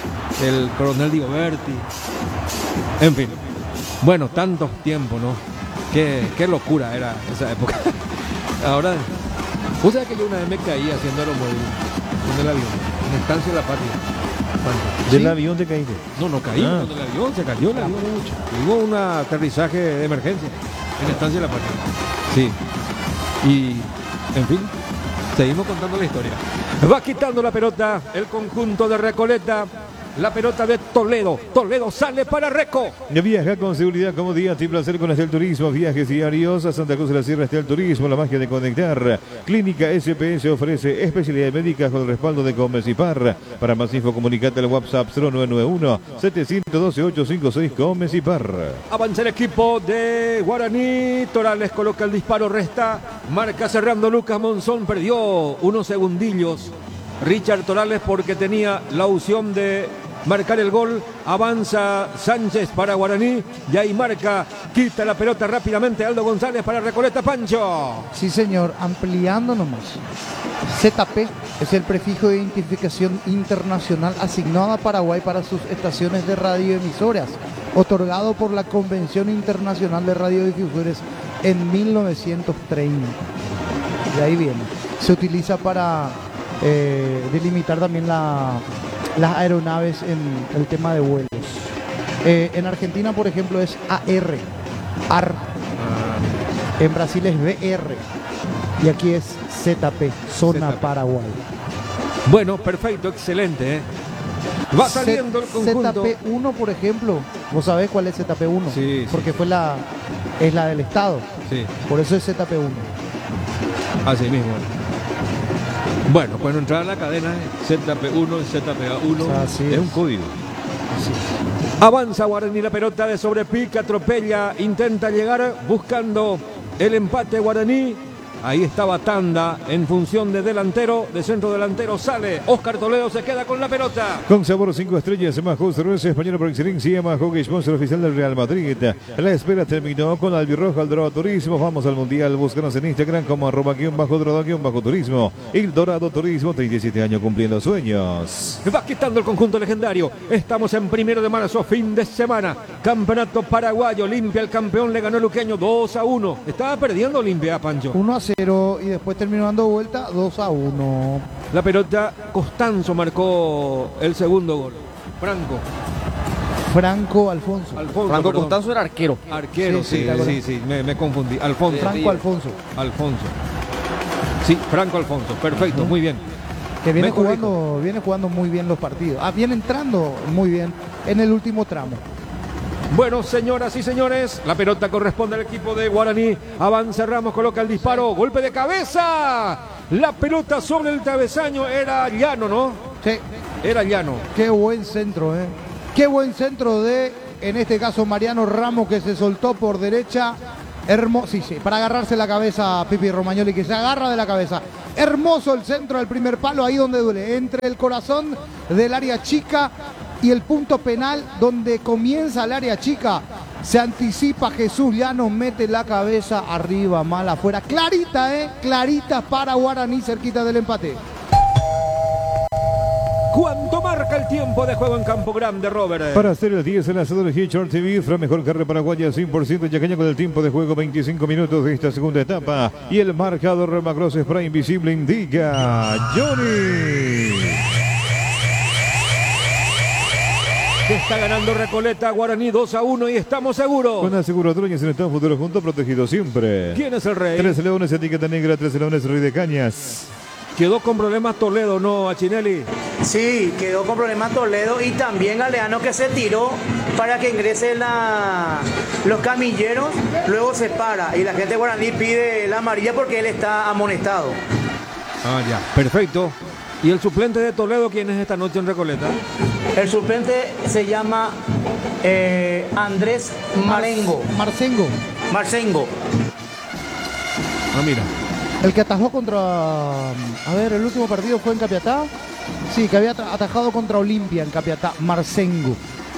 el coronel Dioberti, en fin. Bueno, tantos tiempos, ¿no? Qué, qué locura era esa época. Ahora, ¿vos sabés que yo una vez me caí haciendo Aeromóvil con el avión? En Estancia de la Patria. ¿Cuánto? Del ¿Sí? avión te caíste. No, no caí Ah. con el avión, se cayó el avión. Hubo un aterrizaje de emergencia en Estancia de la Patria. Sí. Y, en fin, seguimos contando la historia. Va quitando la pelota el conjunto de Recoleta. La pelota de Toledo. Toledo sale para Reco. Viaja con seguridad, comodidad y placer con Estel Turismo. Viajes diarios a Santa Cruz de la Sierra. Estel Turismo, la magia de conectar. Clínica S P S ofrece especialidades médicas con el respaldo de Comesipar. Para más info, comunicate al WhatsApp cero nueve nueve uno, siete uno dos, ocho cinco seis Comesipar. Avanza el equipo de Guaraní. Torales coloca el disparo, resta. Marca cerrando Lucas Monzón. Perdió unos segundillos Richard Torales porque tenía la opción de marcar el gol. Avanza Sánchez para Guaraní. Y ahí marca, quita la pelota rápidamente Aldo González para Recoleta. Pancho. Sí, señor, ampliando nomás. Z P es el prefijo de identificación internacional asignado a Paraguay para sus estaciones de radioemisoras, otorgado por la Convención Internacional de Radiodifusores en mil novecientos treinta. De ahí viene. Se utiliza para eh, delimitar también la, las aeronaves en el tema de vuelos. Eh, en Argentina, por ejemplo, es A R, A R. En Brasil es B R. Y aquí es Z P, Zona Z P. Paraguay. Bueno, perfecto, excelente. ¿eh? Va saliendo el conjunto. Z P uno, por ejemplo, ¿vos sabés cuál es Z P uno? Sí, sí. Porque fue la, es la del Estado. Sí, Por eso es Z P uno. así mismo. Bueno, cuando entrar a la cadena Z P uno, Z P A uno. Así Es es. un código. Avanza Guaraní, la pelota de sobrepica, atropella, intenta llegar buscando el empate Guaraní. Ahí estaba Tanda en función de delantero, de centro delantero sale. Oscar Toledo se queda con la pelota. Con sabor cinco estrellas, Majo, cerveza española por excelencia, Majo, que es sponsor oficial del Real Madrid. La espera terminó con Albirroja, El Dorado Turismo. Vamos al Mundial, búscanos en Instagram como arroba guión bajo dorado guión bajo turismo. El Dorado Turismo, treinta y siete años cumpliendo sueños. Va quitando el conjunto legendario. Estamos en primero de marzo, fin de semana. Campeonato paraguayo. Olimpia, el campeón, le ganó el Luqueño dos a uno. Estaba perdiendo Olimpia, Pancho. uno a cero y después terminó dando vuelta dos a uno. La pelota, Costanzo marcó el segundo gol. Franco. Franco Alfonso. Alfonso. Franco perdón. Constanzo era arquero. Arquero, Sí, sí, sí, de acuerdo. sí, sí, me, me confundí. Alfonso. Franco Alfonso. Alfonso. Sí, Franco Alfonso. Perfecto, muy bien. Que viene Me corrijo. jugando, viene jugando muy bien los partidos. Ah, viene entrando muy bien en el último tramo. Bueno, señoras y señores, la pelota corresponde al equipo de Guaraní. Avanza Ramos, coloca el disparo. Golpe de cabeza. La pelota sobre el travesaño. Era llano, ¿no? Sí, Era llano. qué buen centro, ¿eh? Qué buen centro de en este caso Mariano Ramos, que se soltó por derecha. Hermoso, sí, sí, para agarrarse la cabeza Pipi Romagnoli, que se agarra de la cabeza. Hermoso el centro del primer palo, ahí donde duele, entre el corazón del área chica y el punto penal donde comienza el área chica. Se anticipa Jesús Llano, mete la cabeza arriba, mal afuera. Clarita, eh, clarita para Guaraní, cerquita del empate. ¿Cuánto marca el tiempo de juego en Campo Grande, Robert? Para hacer el diez, el lanzador Hitchard T V, la mejor carrera paraguaya, cien por ciento yacaña con el tiempo de juego, veinticinco minutos de esta segunda etapa. Y el marcador Macross Spray Invisible indica Johnny. Que está ganando Recoleta, Guaraní dos a uno y estamos seguros. Con aseguradora y en Estado Futuro Juntos, protegido siempre. ¿Quién es el rey? Tres Leones, etiqueta negra, Tres Leones, Rey de Cañas. Quedó con problemas Toledo, ¿no, Achinelli? Sí, quedó con problemas Toledo y también Galeano, que se tiró para que ingresen la, los camilleros, luego se para y la gente de Guaraní pide la amarilla porque él está amonestado. Ah, ya, perfecto. ¿Y el suplente de Toledo quién es esta noche en Recoleta? El suplente se llama eh, Andrés Marengo. Marcengo. Marcengo. Ah, mira. El que atajó contra... A ver, el último partido fue en Capiatá. Sí, que había atajado contra Olimpia en Capiatá. Marcengo.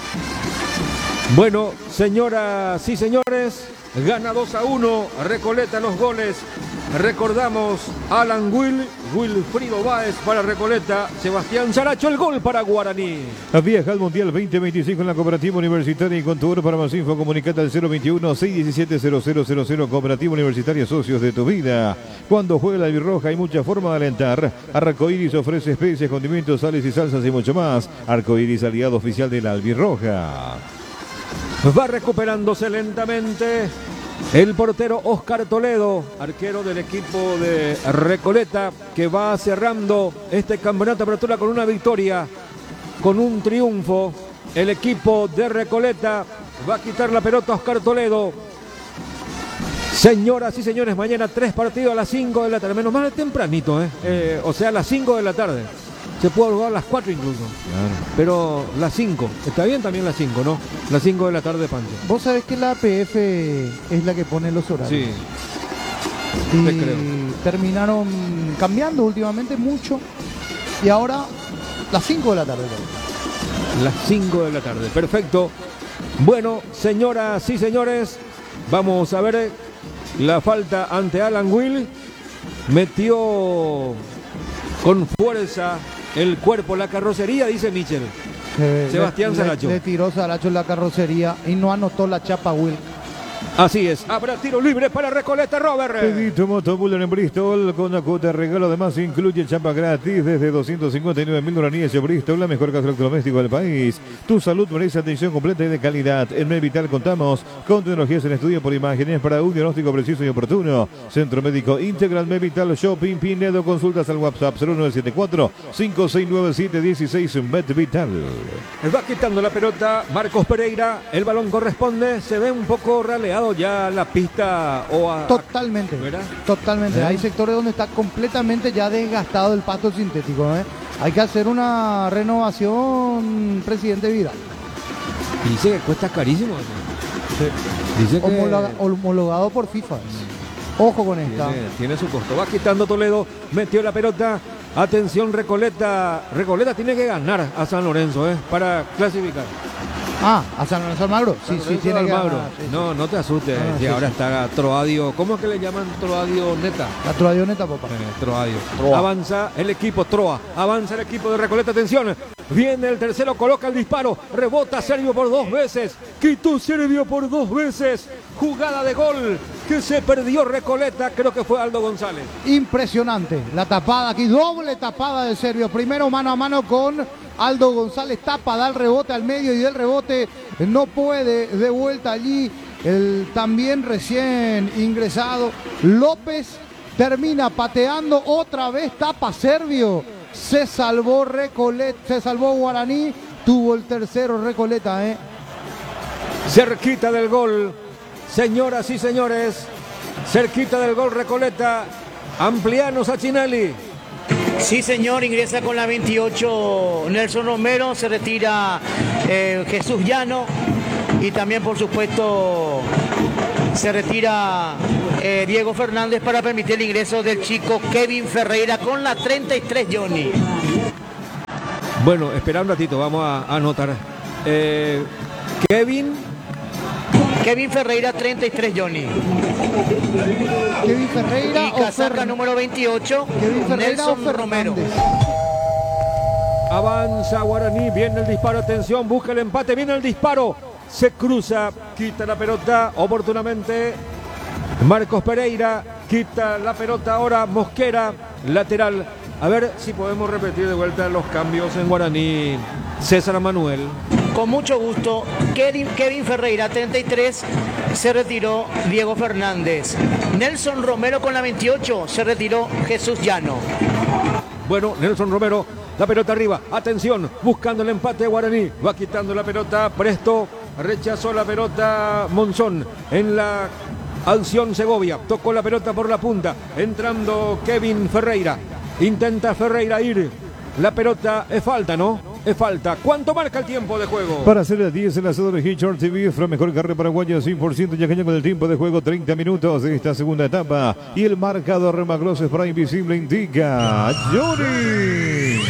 Bueno, señoras y señores, gana dos a uno. Recoleta los goles. Recordamos Alan Will, Wilfrido Báez para Recoleta, Sebastián Saracho el gol para Guaraní. Viaja al Mundial veinte veinticinco en la Cooperativa Universitaria y con tu oro. Para más info comunicate al cero veintiuno, seiscientos diecisiete, cero cero cero cero. Cooperativa Universitaria, socios de tu vida. Cuando juega la albirroja hay mucha forma de alentar. Arcoiris ofrece especies, condimentos, sales y salsas y mucho más. Arcoiris, aliado oficial de la albirroja. Va recuperándose lentamente el portero Oscar Toledo, arquero del equipo de Recoleta, que va cerrando este campeonato de apertura con una victoria, con un triunfo. El equipo de Recoleta va a quitar la pelota a Oscar Toledo. Señoras y señores, mañana tres partidos a las cinco de la tarde, menos mal es tempranito, ¿eh? Eh, o sea, a las cinco de la tarde. Se puede jugar a las cuatro incluso. Claro. Pero las cinco. Está bien también las cinco, ¿no? Las cinco de la tarde, Pancho. Vos sabés que la A P F es la que pone los horarios. Sí. Y Te creo. terminaron cambiando últimamente mucho. Y ahora las cinco de la tarde. Las cinco de la tarde. Perfecto. Bueno, señoras y señores, vamos a ver la falta ante Alan Will. Metió con fuerza el cuerpo, la carrocería, dice Michel. Eh, Sebastián le, Saracho. Le, le tiró Saracho en la carrocería y no anotó la chapa Will. Así es. Habrá tiro libre para Recoleta, Robert. Pedito Motobuller en Bristol con la cuota de regalo. Además incluye chapa gratis desde doscientos cincuenta y nueve mil guaraníes en Bristol, la mejor casa electrodoméstico del país. Tu salud merece atención completa y de calidad. En Medvital contamos con tecnologías en estudio por imágenes para un diagnóstico preciso y oportuno. Centro Médico Integral Medvital Shopping Pinedo. Consultas al WhatsApp cero nueve siete cuatro, cinco seis nueve siete, uno seis Medvital. Va quitando la pelota Marcos Pereira. El balón corresponde. Se ve un poco raleado ya la pista o a, Totalmente, ¿verdad? totalmente. ¿Eh? Hay sectores donde está completamente ya desgastado el pasto sintético, ¿eh? Hay que hacer una renovación, presidente Vidal. Dice que cuesta carísimo. Dice que Homologa- homologado por FIFA. Ojo con esta. tiene, tiene su costo. Va quitando Toledo, metió la pelota. Atención, Recoleta. Recoleta tiene que ganar a San Lorenzo, ¿eh? Para clasificar. Ah, a San Lorenzo Almagro. Sí, sí, Lorenzo tiene que Almagro. ganar, sí, sí. No, no te asustes. Ah, que sí, ahora sí. está Troadio. ¿Cómo es que le llaman Troadio Neta? La Troadioneta, papá. Eh, Troadio. Troa. Avanza el equipo Troa. Avanza el equipo de Recoleta. Atención. Viene el tercero. Coloca el disparo. Rebota Servio por dos veces. Quitó Servio por dos veces. Jugada de gol que se perdió Recoleta. Creo que fue Aldo González. Impresionante. La tapada aquí. Doble tapada de Servio. Primero mano a mano con Aldo González. Tapa, da el rebote al medio y del rebote no puede. De vuelta allí el también recién ingresado López. Termina pateando otra vez. Tapa Servio. Se salvó Recoleta. Se salvó Guaraní. Tuvo el tercero Recoleta, ¿eh? Cerquita del gol. Señoras y señores. Cerquita del gol Recoleta. Ampliano Sachinelli. Sí, señor, ingresa con la veintiocho Nelson Romero, se retira eh, Jesús Llano, Y también, por supuesto, se retira eh, Diego Fernández para permitir el ingreso del chico Kevin Ferreira con la treinta y tres, Johnny. Bueno, espera un ratito, vamos a, a anotar. Eh, Kevin. Kevin Ferreira, treinta y tres, Johnny. Kevin Ferreira Y o casaca Fer- número veintiocho, Kevin Ferreira o Nelson Romero. Fernández. Avanza Guaraní, viene el disparo, atención, busca el empate, viene el disparo. Se cruza, quita la pelota oportunamente. Marcos Pereira quita la pelota ahora. Mosquera, lateral. A ver si podemos repetir de vuelta los cambios en Guaraní. César Manuel. Con mucho gusto, Kevin, Kevin Ferreira, treinta y tres, se retiró Diego Fernández. Nelson Romero con la veintiocho, se retiró Jesús Llano. Bueno, Nelson Romero, la pelota arriba. Atención, buscando el empate de Guaraní. Va quitando la pelota Presto. Rechazó la pelota Monzón en la acción Segovia. Tocó la pelota por la punta. Entrando Kevin Ferreira. Intenta Ferreira ir. La pelota es falta, ¿no? Es falta. ¿Cuánto marca el tiempo de juego? Para hacer las diez, el asador de Hitchard T V, Fra mejor carne paraguaya, cien por ciento ya caña con el tiempo de juego, treinta minutos de esta segunda etapa. Y el marcador Remagros para Invisible indica Johnny.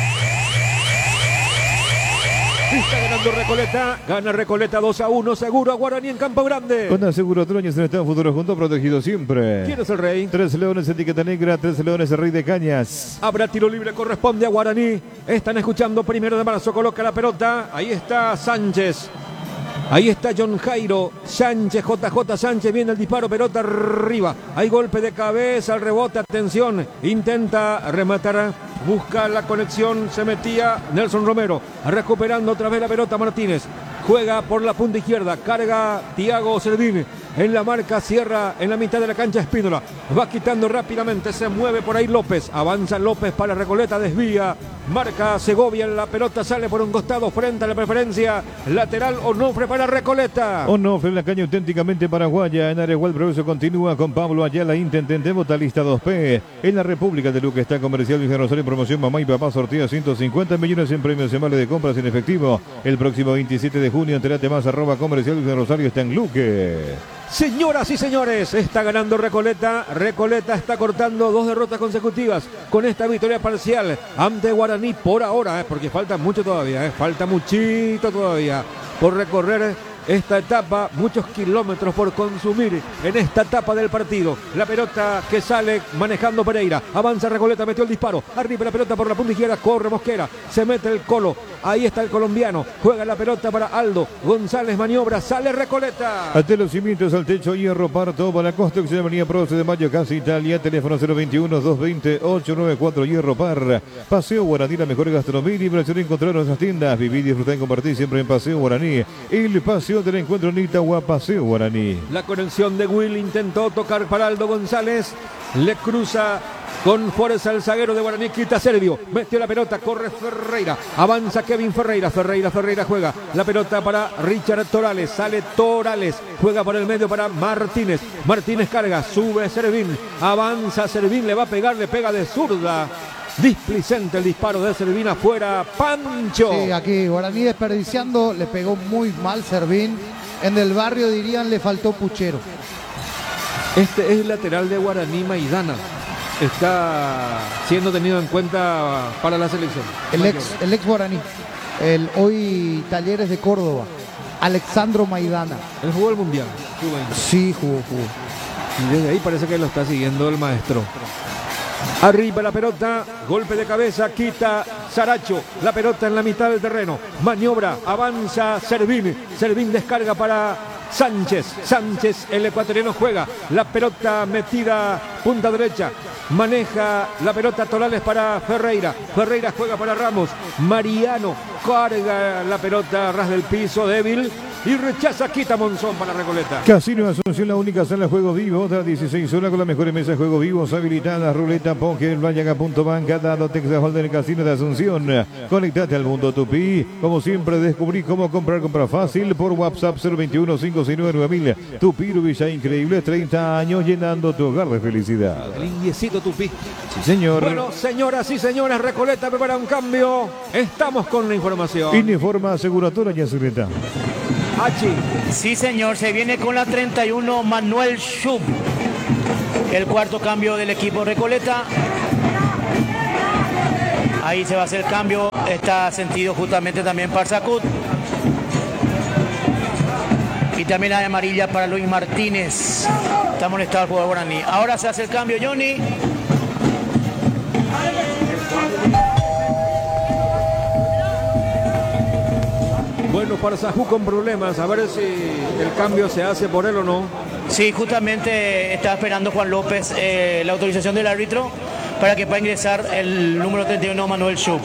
Está ganando Recoleta. Gana Recoleta dos a uno. Seguro a Guaraní en Campo Grande. Con Aseguro Troñez en Estado Futuro Junto, protegido siempre. ¿Quién es el rey? Tres leones, etiqueta negra, tres leones, el rey de cañas. Habrá tiro libre, corresponde a Guaraní. Están escuchando primero de marzo, coloca la pelota. Ahí está Sánchez. Ahí está John Jairo. Sánchez, J J Sánchez, viene el disparo, pelota arriba. Hay golpe de cabeza, el rebote, atención. Intenta rematar, busca la conexión, se metía Nelson Romero. Recuperando otra vez la pelota Martínez. Juega por la punta izquierda, carga Thiago Servín. En la marca, cierra en la mitad de la cancha Espínola. Va quitando rápidamente, se mueve por ahí López. Avanza López para Recoleta, desvía. Marca Segovia, la pelota sale por un costado frente a la preferencia. Lateral Onofre para Recoleta. Onofre en la caña auténticamente paraguaya. En área igual progreso continúa con Pablo Ayala, intendente Botalista dos P. En la República de Luque está comercial Luis Rosario en promoción Mamá y Papá, sorteo ciento cincuenta millones en premios en vale de compras en efectivo. El próximo veintisiete de junio, enterate más, arroba comercial Luis Rosario está en Luque. Señoras y señores, está ganando Recoleta. Recoleta está cortando dos derrotas consecutivas con esta victoria parcial ante Guaraní por ahora, eh, porque falta mucho todavía, eh, falta muchito todavía por recorrer esta etapa, muchos kilómetros por consumir en esta etapa del partido. La pelota que sale manejando Pereira, avanza Recoleta, metió el disparo, arriba la pelota por la punta izquierda, corre Mosquera, se mete el Colo, ahí está el colombiano, juega la pelota para Aldo, González maniobra, sale Recoleta. Ante los cimientos al techo, hierro parto para la construcción, Avenida Proce de Mayo, Casa Italia, teléfono cero veintiuno, doscientos veinte, ochocientos noventa y cuatro, hierro par. Paseo Guaraní, la mejor gastronomía y diversión, encontrar nuestras tiendas, vivir, disfrutar y compartir siempre en Paseo Guaraní. El paseo del encuentro en Itagua, Paseo Guaraní. La conexión de Will, intentó tocar para Aldo González, le cruza con fuerza el zaguero de Guaraní, quita Servio, metió la pelota, corre Ferreira, avanza Kevin Ferreira, Ferreira, Ferreira juega la pelota para Richard Torales, sale Torales, juega por el medio para Martínez, Martínez carga, sube Servín, avanza Servín, le va a pegar, le pega de zurda. Displicente el disparo de Servín afuera, Pancho. Sí, aquí Guaraní desperdiciando, le pegó muy mal Servín. En el barrio dirían le faltó puchero. Este es el lateral de Guaraní, Maidana. Está siendo tenido en cuenta para la selección. El ex, el ex Guaraní, el hoy Talleres de Córdoba, Alexandro Maidana. Él jugó el Mundial. Jugó ahí. Sí, jugó, jugó. Y desde ahí parece que lo está siguiendo el maestro. Arriba la pelota, golpe de cabeza, quita Saracho, la pelota en la mitad del terreno, maniobra, avanza Servín, Servín descarga para Sánchez, Sánchez el ecuatoriano juega, la pelota metida punta derecha, maneja la pelota Torales para Ferreira, Ferreira juega para Ramos, Mariano carga la pelota a ras del piso, débil. Y rechaza, quita Monzón para Recoleta. Casino Asunción, la única sala de juego vivo, otra dieciséis horas con las mejores mesas de juego vivos habilitadas, ruleta, póker, blayaga.bank, dado Texas Hold'em, Casino de Asunción. Conectate al mundo Tupi. Como siempre, descubrí cómo comprar, comprar fácil por WhatsApp cero veintiuno, cinco seis nueve, nueve mil. Tupi, Villa Increíble, treinta años llenando tu hogar de felicidad. El indiecito Tupi. Sí, señor. Bueno, señoras y señores, Recoleta prepara un cambio. Estamos con la información. Informa aseguradora y Azuleta. Hachi. Sí, señor, se viene con la treinta y uno Manuel Schub. El cuarto cambio del equipo Recoleta. Ahí se va a hacer el cambio. Está sentido justamente también para Sacut. Y también hay amarilla para Luis Martínez. Está molestado el jugador guaraní. Ahora se hace el cambio, Johnny. Bueno, para Sajú con problemas. A ver si el cambio se hace por él o no. Sí, justamente está esperando Juan López eh, la autorización del árbitro para que pueda ingresar el número treinta y uno Manuel Schub.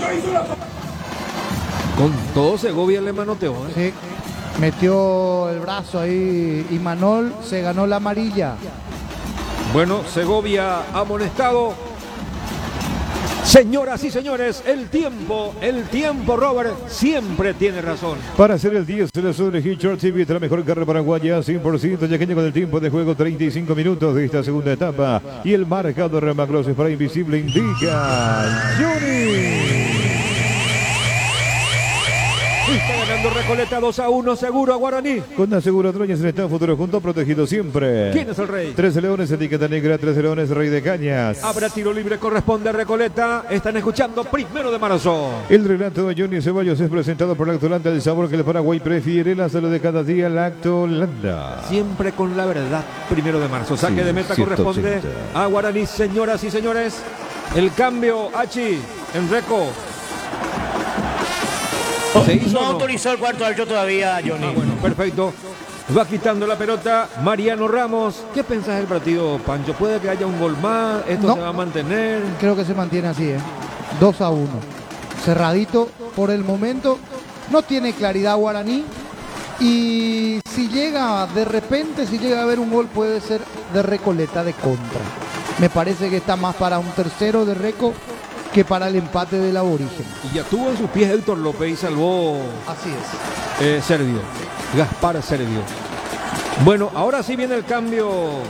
Con todo Segovia le manoteó, ¿eh? Sí. Metió el brazo ahí y Manol se ganó la amarilla. Bueno, Segovia amonestado. Señoras y señores, el tiempo, el tiempo, Robert, siempre tiene razón. Para hacer el diez, la Sobre Hitchard T V, la mejor carrera paraguaya, cien por ciento yaqueña con el tiempo de juego, treinta y cinco minutos de esta segunda etapa. Y el marcador de Macross para Invisible indica Johnny. Está ganando Recoleta dos a uno, seguro a Guaraní. Con Aseguro Troñas en estado futuro junto, protegido siempre. ¿Quién es el rey? Trece Leones, etiqueta negra, Trece Leones, Rey de Cañas. Habrá tiro libre, corresponde a Recoleta. Están escuchando Primero de Marzo. El relato de Johnny Ceballos es presentado por Lactolanda, el sabor que el Paraguay prefiere, la salud de cada día, Lactolanda. Siempre con la verdad, Primero de Marzo. Saque Sí, de meta ciento corresponde ochenta. a Guaraní, señoras y señores. El cambio, Hachi, en Reco. ¿Se hizo No o no? autorizó el cuarto árbitro todavía, Johnny. Ah, bueno, perfecto. Va quitando la pelota Mariano Ramos. ¿Qué pensás del partido, Pancho? ¿Puede que haya un gol más? ¿Esto No. se va a mantener? Creo que se mantiene así, ¿eh? dos a uno. Cerradito por el momento. No tiene claridad Guaraní. Y si llega, de repente, si llega a haber un gol, puede ser de Recoleta de contra. Me parece que está más para un tercero de Reco que para el empate del aborigen. Y ya tuvo en sus pies Héctor López y salvó Así es. eh, Servio. Gaspar Servio. Bueno, ahora sí viene el cambio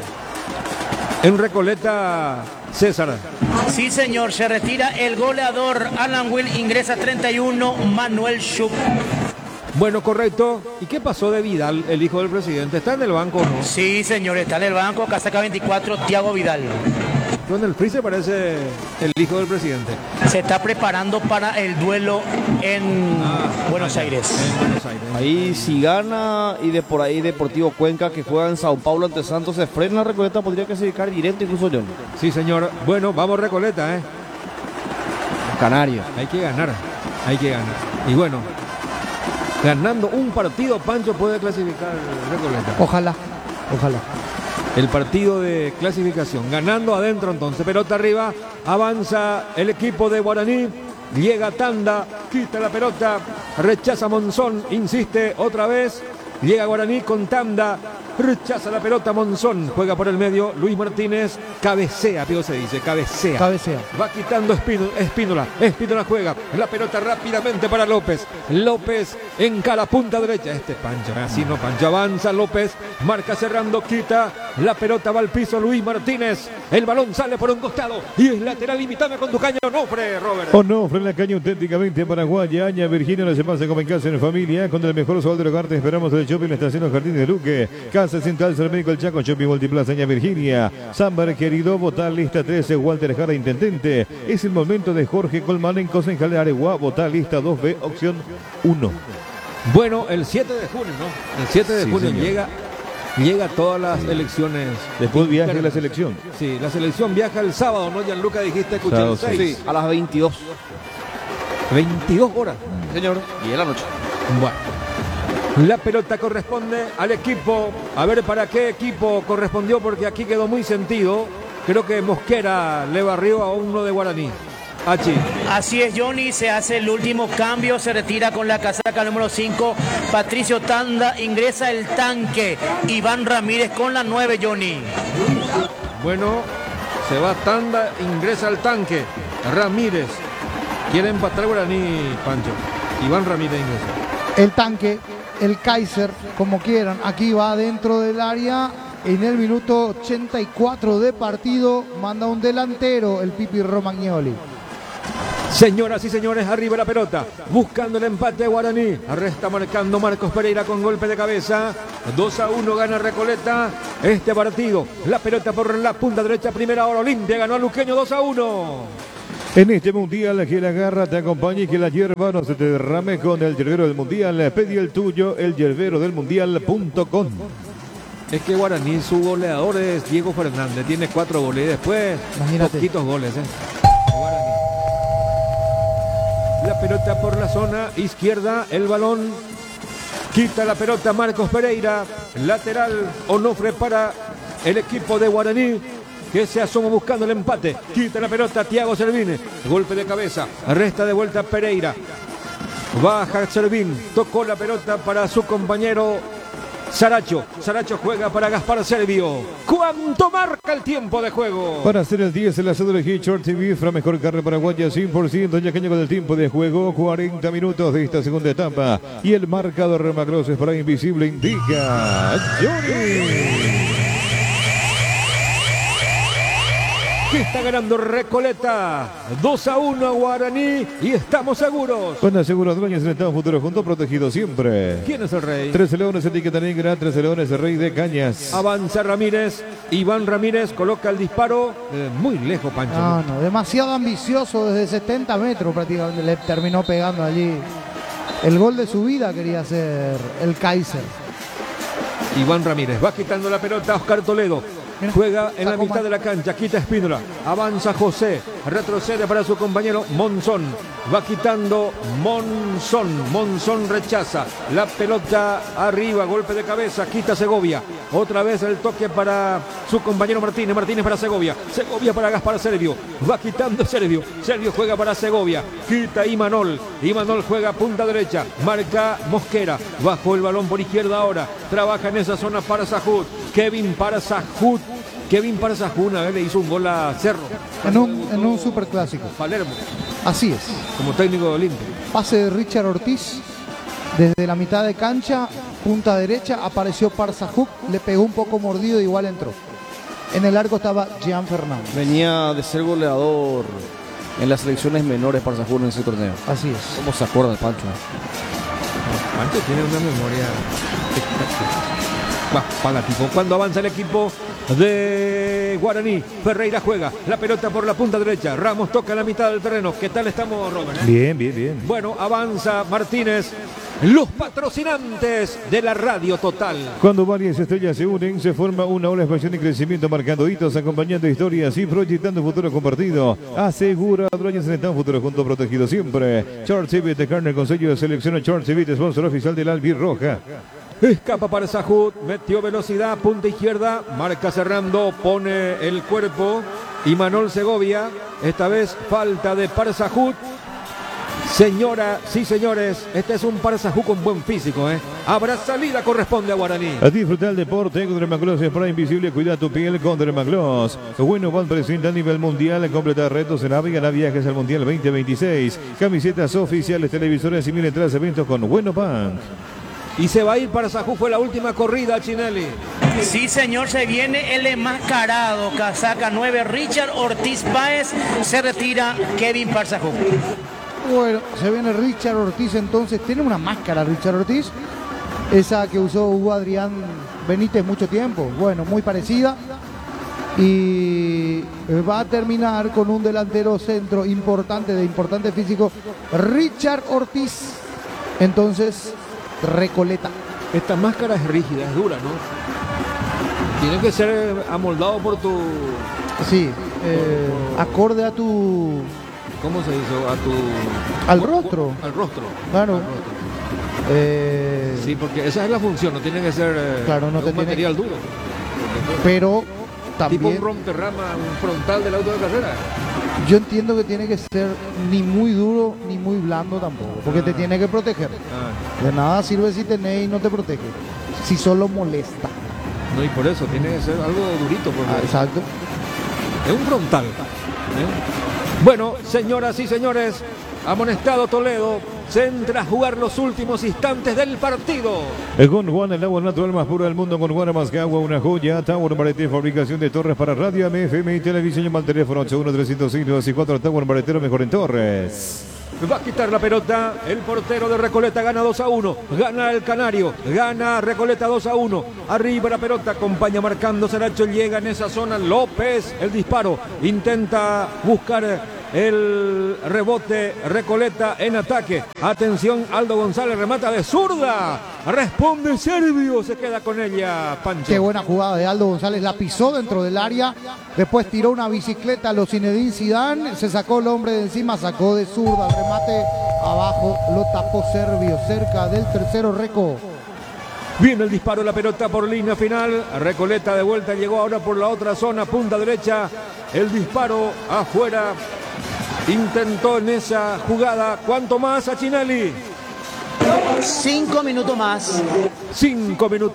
en Recoleta, César. Sí, señor, se retira el goleador Alan Will, ingresa treinta y uno Manuel Schub. Bueno, correcto. ¿Y qué pasó de Vidal, el hijo del presidente? ¿Está en el banco o no? Sí, señor, está en el banco, Casaca veinticuatro, Thiago Vidal. En el freezer parece el hijo del presidente. Se está preparando para el duelo en Ah, Buenos Aires. En Buenos Aires. Ahí si gana y de por ahí Deportivo Cuenca que juega en Sao Paulo ante Santos se frena Recoleta, podría clasificar directo incluso John. Sí, señor. Bueno, vamos Recoleta, ¿eh? Canario. Hay que ganar, hay que ganar. Y bueno, ganando un partido, Pancho puede clasificar Recoleta. Ojalá, ojalá. El partido de clasificación, ganando adentro entonces, pelota arriba, avanza el equipo de Guaraní, llega Tanda, quita la pelota, rechaza Monzón, insiste otra vez, llega Guaraní con Tanda, rechaza la pelota Monzón, juega por el medio, Luis Martínez, cabecea, Pío se dice, cabecea. Cabecea. Va quitando Espínola, Espínola, Espínola juega, la pelota rápidamente para López, López encara punta derecha, este Pancho, así no Pancho, avanza López, marca cerrando, quita, la pelota va al piso, Luis Martínez, el balón sale por un costado y es lateral, invítame con tu caña, Onofre, Robert. Onofre en la caña auténticamente paraguaya, Aña Virginia, no se pasa como en casa en familia, con el mejor sol del hogar te esperamos en el shopping, la estación Los Jardines de Luque, Casa Central, Médico El Chaco, Shopping Multiplaza, Aña Virginia, Sambar querido, votar lista trece, Walter Jara, intendente, es el momento de Jorge Colman en concejal de Areguá, votar lista dos B, opción uno. Bueno, el siete de junio, ¿no? El siete de Sí, junio señor. llega, llega todas las elecciones. Después viaje internas. la selección. Sí, la selección viaja el sábado, ¿no? Gianluca, dijiste, escuché el Sábado, sí. seis. Sí, a las veintidós. veintidós horas. Señor. Y en la noche. Bueno. La pelota corresponde al equipo. A ver para qué equipo correspondió, porque aquí quedó muy sentido. Creo que Mosquera le barrió a uno de Guaraní. Hachi. Así es, Johnny, se hace el último cambio, se retira con la casaca número cinco, Patricio Tanda, ingresa el tanque, Iván Ramírez con la nueve, Johnny. Bueno, se va Tanda, ingresa al tanque. Ramírez. Quiere empatar Guaraní, Pancho. Iván Ramírez ingresa. El tanque, el Kaiser, como quieran. Aquí va dentro del área. En el minuto ochenta y cuatro de partido manda un delantero, el Pipi Romagnoli. Señoras y señores, arriba la pelota, buscando el empate de Guaraní. Resta marcando Marcos Pereira con golpe de cabeza. dos a uno gana Recoleta este partido. La pelota por la punta derecha, primera hora. Olimpia ganó a Luqueño dos a uno. En este mundial, que la garra te acompañe y que la hierba no se te derrame con el yerbero del mundial. Pedí el tuyo, el yerbero del mundial punto com. Es que Guaraní, su goleador es Diego Fernández, tiene cuatro goles y después Imagínate. poquitos goles. ¿eh? Guaraní. La pelota por la zona izquierda, el balón, quita la pelota Marcos Pereira, lateral Onofre para el equipo de Guaraní, que se asoma buscando el empate, quita la pelota Thiago Servín, golpe de cabeza, resta de vuelta Pereira, baja Servín, tocó la pelota para su compañero Saracho, Saracho juega para Gaspar Servio. ¿Cuánto marca el tiempo de juego? Para hacer el diez, el asado de Short T V, la mejor carne paraguaya, cien por ciento yaqueña con el tiempo de juego, cuarenta minutos de esta segunda etapa. Y el marcador Remacroces para Invisible indica Johnny. Que está ganando Recoleta dos a uno a Guaraní y estamos seguros. Con Seguros Dueños en Estado Futuro Junto, protegido siempre. ¿Quién es el rey? Trece Leones, etiqueta negra, Trece Leones, el rey de cañas. Avanza Ramírez, Iván Ramírez coloca el disparo eh, muy lejos, Pancho. No, no, demasiado ambicioso desde setenta metros prácticamente le terminó pegando allí. El gol de su vida quería hacer el Kaiser. Iván Ramírez va quitando la pelota a Oscar Toledo. Mira, Juega en la sacó mitad mal. de la cancha, quita Espíndola, avanza José, retrocede para su compañero Monzón, va quitando Monzón, Monzón rechaza, la pelota arriba, golpe de cabeza, quita Segovia, otra vez el toque para su compañero Martínez, Martínez para Segovia, Segovia para Gaspar Servio, va quitando Servio, Servio juega para Segovia, quita Imanol, Imanol juega punta derecha, marca Mosquera, bajo el balón por izquierda ahora, trabaja en esa zona para Sahut, Kevin para Sahut, Kevin para Sahut una vez le hizo un gol a Cerro. En un, en un superclásico. Palermo, Así es. como técnico de Olimpia. Pase de Richard Ortiz. Desde la mitad de cancha, punta derecha, apareció Parzajuk, le pegó un poco mordido y igual entró. En el arco estaba Jean Fernández. Venía de ser goleador en las selecciones menores para Sahur en ese torneo. Así es. ¿Cómo se acuerda de Pancho? Pancho tiene una memoria espectacular. Va, para tipo. Cuando avanza el equipo de Guaraní, Ferreira juega la pelota por la punta derecha. Ramos toca la mitad del terreno. ¿Qué tal estamos, Robert? eh? Bien, bien, bien. Bueno, avanza Martínez. Los patrocinantes de la Radio Total. Cuando varias estrellas se unen, se forma una ola de expansión y crecimiento, marcando hitos, acompañando historias y proyectando futuro compartido. Asegura dueños en Estado Futuro Junto, protegido siempre. Short Civit de carne con sello de selección. Short Civit, sponsor oficial del Albirroja. Escapa para Sahut, metió velocidad, punta izquierda, marca cerrando, pone el cuerpo. Y Manol Segovia, esta vez falta de Parsahut. Señora, sí señores, este es un Parsahut con buen físico, ¿eh? Habrá salida, corresponde a Guaraní. A disfrutar el deporte con Dermagloss es para Invisible, cuida tu piel con Dermagloss. Bueno, van presenta a nivel mundial, completa retos en AVE, gana viajes al Mundial veinte veintiséis. Camisetas oficiales, televisores y mil entradas eventos con Bueno Bank. Y se va a ir para Sahut, fue la última corrida, Chinelli. Sí, señor, se viene el enmascarado, casaca nueve, Richard Ortiz Páez, se retira Kevin Parsahut. Bueno, se viene Richard Ortiz entonces. Tiene una máscara Richard Ortiz. Esa que usó Hugo Adrián Benítez mucho tiempo. Bueno, muy parecida. Y va a terminar con un delantero centro importante, de importante físico, Richard Ortiz. Entonces, Recoleta. Esta máscara es rígida, es dura, ¿no? Tiene que ser amoldado por tu... Sí, eh, acorde a tu... ¿Cómo se hizo? A tu... Al rostro. Al rostro. Claro. Al rostro. Eh, Sí, porque esa es la función, no tiene que ser eh, Claro, no un te tiene- material duro. pero Tipo también un romperrama, un frontal del auto de carrera. yo entiendo que tiene que ser ni muy duro ni muy blando tampoco, porque te tiene que proteger. Ah, De nada sirve si tenés y no te protege, si solo molesta. no, y por eso tiene que ser algo durito, porque Ah, exacto. es un frontal. ¿eh? Bueno, señoras y señores, amonestado Toledo, se entra a jugar los últimos instantes del partido. Con Juan, el agua natural más pura del mundo. Con Juan, más que agua, una joya. Tower Maretero, fabricación de torres para radio, F M y televisión. Llama al teléfono ocho uno tres cero cinco dos cuatro. Tower Maretero, mejor en torres. Va a quitar la pelota el portero de Recoleta, gana dos a uno, gana el Canario, gana Recoleta dos a uno, arriba la pelota, acompaña marcando Saracho, llega en esa zona López, el disparo, intenta buscar el rebote, Recoleta en ataque, atención, Aldo González remata de zurda, responde Servio, se queda con ella, Pancho. Qué buena jugada de Aldo González, la pisó dentro del área, después tiró una bicicleta a los Zinedine Zidane, se sacó el hombre de encima, sacó de zurda, el remate abajo, lo tapó Servio, cerca del tercero Reco. Viene el disparo, la pelota por línea final, Recoleta de vuelta, llegó ahora por la otra zona, punta derecha, el disparo afuera, intentó en esa jugada, ¿cuánto más, Achinelli? Cinco minutos más. Cinco minutos.